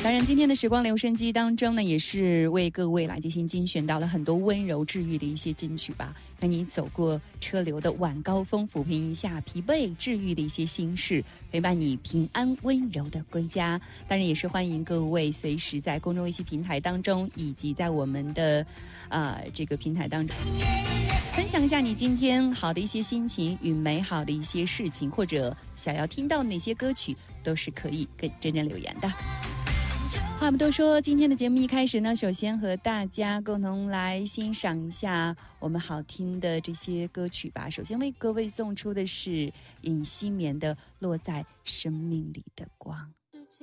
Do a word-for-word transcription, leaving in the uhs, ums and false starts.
当然今天的时光留声机当中呢，也是为各位来进行精选到了很多温柔治愈的一些金曲吧，让你走过车流的晚高峰，抚平一下疲惫，治愈的一些心事，陪伴你平安温柔的归家。当然也是欢迎各位随时在公众微信平台当中，以及在我们的呃这个平台当中分享一下你今天好的一些心情与美好的一些事情，或者想要听到哪些歌曲，都是可以跟真正留言的。话不多说，今天的节目一开始呢，首先和大家共同来欣赏一下我们好听的这些歌曲吧。首先为各位送出的是尹锡棉的《落在生命里的光》。